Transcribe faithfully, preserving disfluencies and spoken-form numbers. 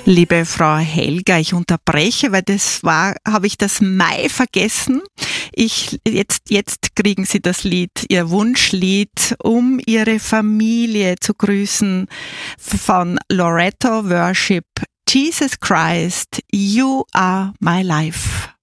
Liebe Frau Helga, ich unterbreche, weil das war, habe ich das Mai vergessen. Ich, jetzt, jetzt kriegen Sie das Lied, Ihr Wunschlied, um Ihre Familie zu grüßen, von Loretto Worship. Jesus Christ, you are my life.